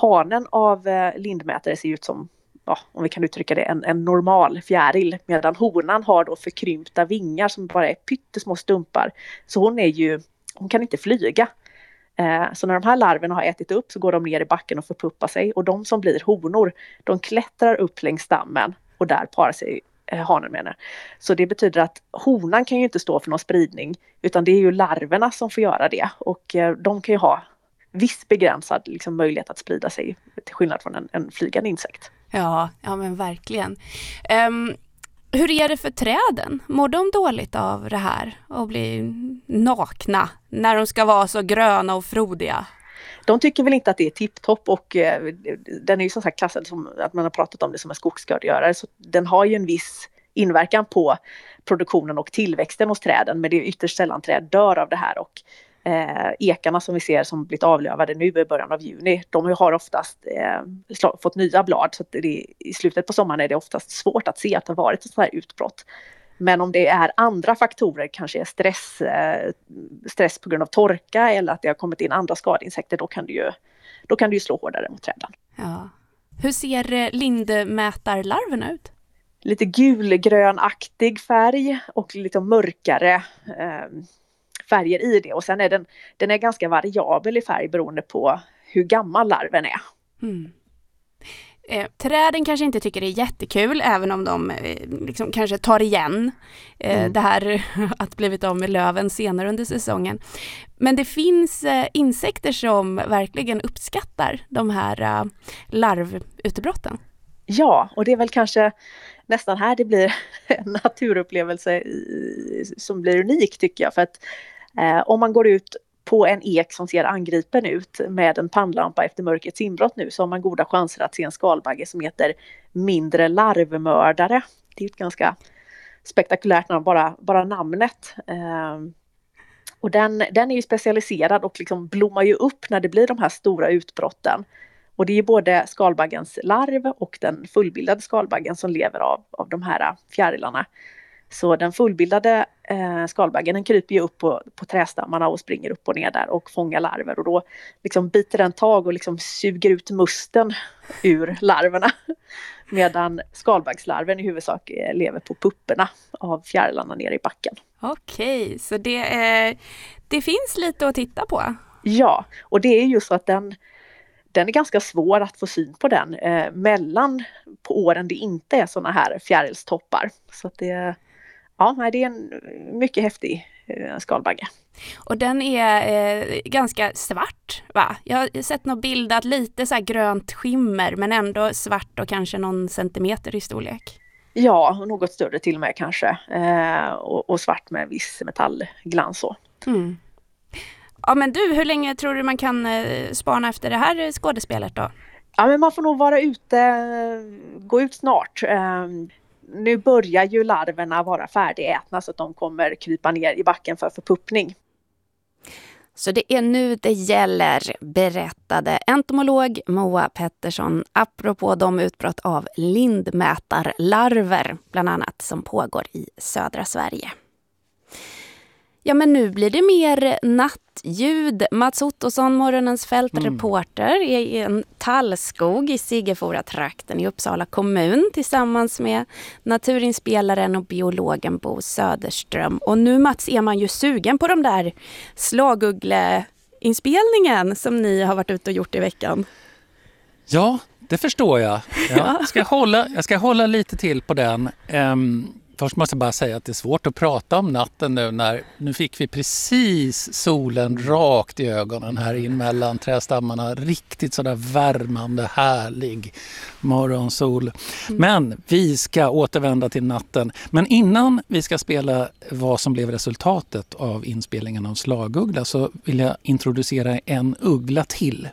hanen av lindmätare ser ut som, ja, om vi kan uttrycka det, en normal fjäril. Medan honan har då förkrympta vingar som bara är pyttesmå stumpar. Så hon kan inte flyga. Så när de här larverna har ätit upp så går de ner i backen och förpuppar sig. Och de som blir honor, de klättrar upp längs stammen och där parar sig hanen med henne. Så det betyder att honan kan ju inte stå för någon spridning, utan det är ju larverna som får göra det. Och de kan ju ha viss begränsad liksom, möjlighet att sprida sig till skillnad från en flygande insekt. Ja men verkligen. Hur är det för träden? Mår de dåligt av det här? Och bli nakna när de ska vara så gröna och frodiga? De tycker väl inte att det är tipptopp, och den är ju som sagt klassad som att man har pratat om det som en skogsskadegörare. Så den har ju en viss inverkan på produktionen och tillväxten hos träden. Men det är ytterst sällan träd dör av det här. Och ekarna som vi ser som blivit avlövade nu i början av juni, de har oftast fått nya blad. Så att i slutet på sommaren är det oftast svårt att se att det har varit ett sådant här utbrott. Men om det är andra faktorer, kanske är stress på grund av torka eller att det har kommit in andra skadeinsekter, då kan det ju slå hårdare mot träden. Ja. Hur ser lindmätarlarverna ut? Lite gulgrönaktig färg och lite mörkare färger i det. Och sen är den är ganska variabel i färg beroende på hur gammal larven är. Träden kanske inte tycker det är jättekul, även om de liksom kanske tar igen det här att blivit av med löven senare under säsongen. Men det finns insekter som verkligen uppskattar de här larvutbrotten. Ja, och det är väl kanske nästan här det blir en naturupplevelse som blir unik, tycker jag. För att om man går ut på en ek som ser angripen ut med en pannlampa efter mörkrets inbrott nu, så har man goda chanser att se en skalbagge som heter mindre larvmördare. Det är ett ganska spektakulärt namn, bara namnet. Och den är ju specialiserad och liksom blommar ju upp när det blir de här stora utbrotten. Och det är ju både skalbaggens larv och den fullbildade skalbaggen som lever av de här fjärilarna. Så den fullbildade skalbaggen, den kryper ju upp på trästammarna och springer upp och ner där och fångar larver. Och då liksom biter den tag och liksom suger ut musten ur larverna. Medan skalbaggslarven i huvudsak lever på pupporna av fjärilarna nere i backen. Okej, så det finns lite att titta på. Ja, och det är ju så att den är ganska svår att få syn på den mellan på åren det inte är såna här fjärilstoppar. Så att det är en mycket häftig skalbagge. Och den är ganska svart, va? Jag har sett något bildat lite så här grönt skimmer, men ändå svart och kanske någon centimeter i storlek. Ja, något större till och med kanske. Och svart med viss metallglans så. Mm. Ja, men du, hur länge tror du man kan spana efter det här skådespelet då? Ja, men man får nog vara gå ut snart. Nu börjar ju larverna vara färdigätna så att de kommer krypa ner i backen för förpuppning. Så det är nu det gäller, berättade entomolog Moa Pettersson apropå de utbrott av lindmätarlarver bland annat som pågår i södra Sverige. Ja, men nu blir det mer nattljud. Mats Ottosson, morgonens fältreporter, är i en tallskog i Sigefora-trakten i Uppsala kommun tillsammans med naturinspelaren och biologen Bo Söderström. Och nu, Mats, är man ju sugen på de där slaguggleinspelningen som ni har varit ute och gjort i veckan. Ja, det förstår jag. Jag ska hålla lite till på den. Först måste jag bara säga att det är svårt att prata om natten nu fick vi precis solen rakt i ögonen här in mellan trästammarna. Riktigt sådär värmande, härlig morgonsol. Men vi ska återvända till natten. Men innan vi ska spela vad som blev resultatet av inspelningen av Slaguggla så vill jag introducera en uggla till.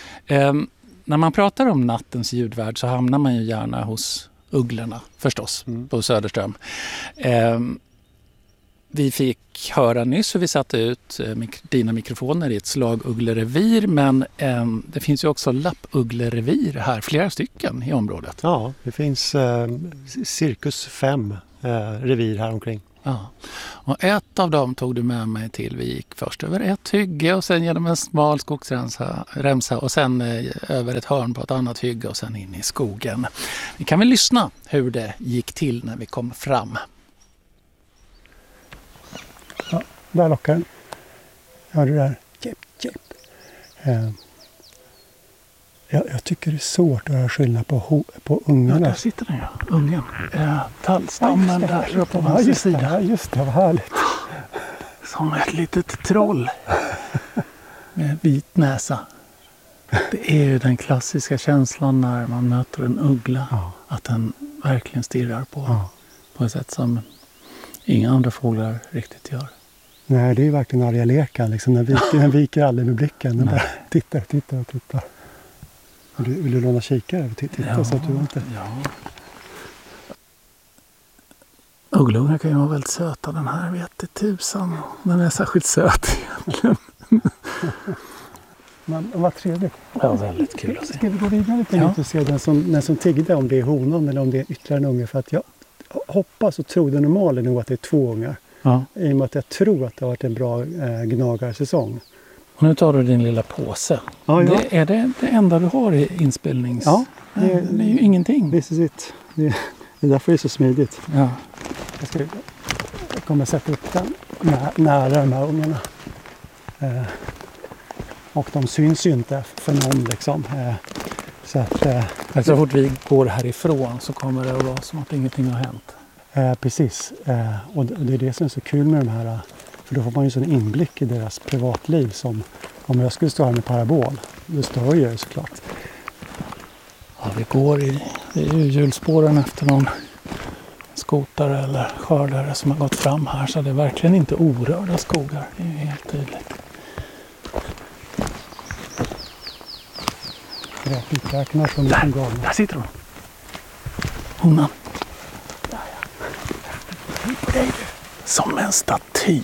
När man pratar om nattens ljudvärld så hamnar man ju gärna hos ugglorna förstås på Söderström. Vi fick höra nyss hur vi satte ut dina mikrofoner i ett slagugglerevir, men det finns ju också lappugglerevir här, flera stycken i området. Ja, det finns cirkus 5 revir här omkring. Ja. Och ett av dem tog du med mig till. Vi gick först över ett hygge och sen genom en smal skogsremsa och sen över ett hörn på ett annat hygge och sen in i skogen. Vi kan väl lyssna hur det gick till när vi kom fram. Ja, där lockar den. Hör du där? Chip. Jag tycker det är svårt att höra skillnad på ungarna. Ja, där sitter den ja, ungen. Tallstammen där uppe på vänster sida. Ja, just det, vad härligt. Som ett litet troll med vit näsa. Det är ju den klassiska känslan när man möter en uggla. Ja. Att den verkligen stirrar på ett sätt som inga andra fåglar riktigt gör. Nej, det är verkligen arga lekan. Liksom, den viker aldrig med blicken. Den bara tittar. Vill du låna kikare? Titta så att du inte... Ja. Ugglungar kan ju vara väldigt söta. Den här vet det tusan. Den är särskilt söt egentligen. Men vad trevligt. Ja, väldigt kul att se. Ska vi gå vidare lite och se den som tiggde, om det är honan eller om det är ytterligare en unge? För att jag hoppas och tror det normala nog att det är 2 ungar. Ja. I och med att jag tror att det har varit en bra gnagarsäsong. Och nu tar du din lilla påse. Ja. Är det enda du har i inspelnings... Ja. Det är ju ingenting. Det är därför det är så smidigt. Ja. Jag kommer sätta upp den nära de här ungarna. Och de syns ju inte för någon liksom. Så att, så fort vi går härifrån så kommer det att vara som att ingenting har hänt. Precis. Och det är det som är så kul med de här. För då får man ju sån inblick i deras privatliv som om jag skulle stå här med parabol. Då stör jag ju såklart. Ja, vi går det är ju hjulspåren efter någon skotare eller skördare som har gått fram här. Så det är verkligen inte orörda skogar. Det är ju helt tydligt. Där sitter hon. Honan. Som en staty.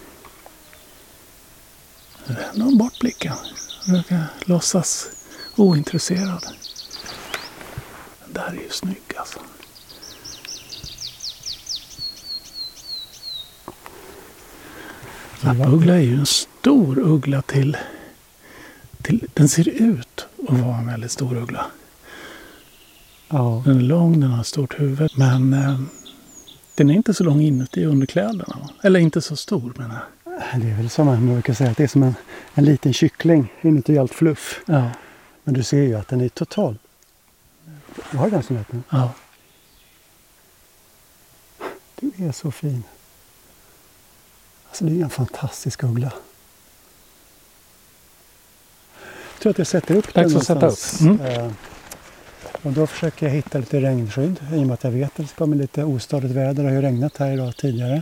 Nu vänder hon bort blicken. Försöker låtsas ointresserad. Den där är ju snygg alltså. Lappuggla är ju en stor uggla till den ser ut att vara en väldigt stor uggla. Ja. Den är lång, den har ett stort huvud. Men den är inte så lång inuti underkläderna. Eller inte så stor menar jag. Det är väl som man brukar säga att det är som en liten kyckling inuti allt fluff. Ja. Men du ser ju att den är total. Du har den som heter. Ja. Du är så fin. Alltså det är en fantastisk uggla. Jag tror att jag sätter upp den någonstans. Och då försöker jag hitta lite regnskydd. I och med att jag vet att det kommer lite ostadigt väder. Det har ju regnat här idag tidigare.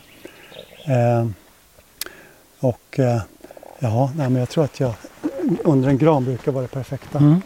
Men jag tror att jag under en gran brukar vara det perfekta. Mm.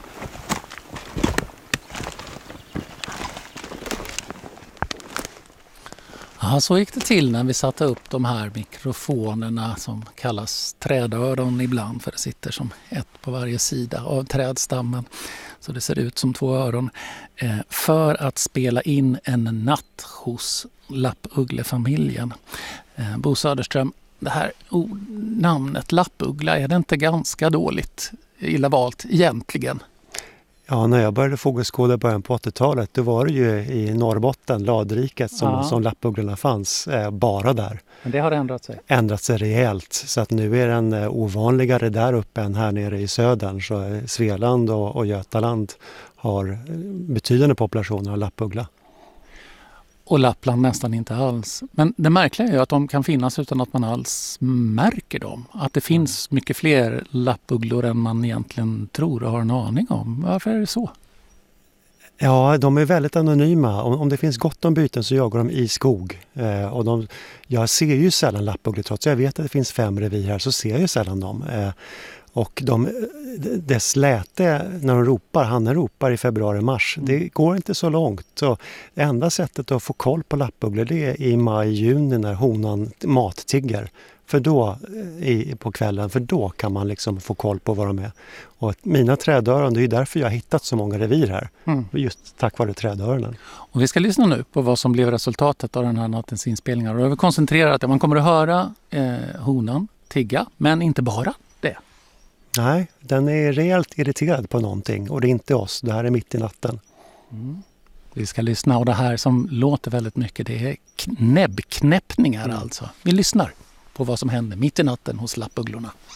Ja, så gick det till när vi satte upp de här mikrofonerna som kallas trädöron ibland, för det sitter som ett på varje sida av trädstammen. Så det ser ut som 2 öron. För att spela in en natt hos lappugglefamiljen. Bo Söderström, det här namnet lappuggla, är det inte ganska dåligt, illa valt egentligen? Ja, när jag började fågelskåda i början på 80-talet, då var det ju i Norrbotten, Ladriket, som lappugglorna fanns, bara där. Men det har ändrat sig? Ändrat sig rejält, så att nu är den ovanligare där uppe än här nere i södern. Så Svealand och Götaland har betydande populationer av lappuggla. Och Lappland nästan inte alls. Men det märkliga är ju att de kan finnas utan att man alls märker dem. Att det finns mycket fler lappugglor än man egentligen tror och har en aning om. Varför är det så? Ja, de är väldigt anonyma. Om det finns gott om byten så jagar de i skog. Jag ser ju sällan lappugglor, trots att jag vet att det finns 5 revir här, så ser jag ju sällan dem. Och dess läte när de ropar, hannen ropar i februari-mars, det går inte så långt. Så det enda sättet att få koll på lappugglor, det är i maj-juni när honan mattiggar. För då, på kvällen, för då kan man liksom få koll på vad de är. Och mina trädöron, det är ju därför jag har hittat så många revir här. Just tack vare trädöronen. Och vi ska lyssna nu på vad som blev resultatet av den här nattens inspelningar. Och jag vill koncentrera att man kommer att höra honan tigga, men inte bara det. Nej, den är rejält irriterad på någonting och det är inte oss. Det här är mitt i natten. Vi ska lyssna och det här som låter väldigt mycket, det är näbbknäppningar alltså. Vi lyssnar på vad som händer mitt i natten hos lappugglorna.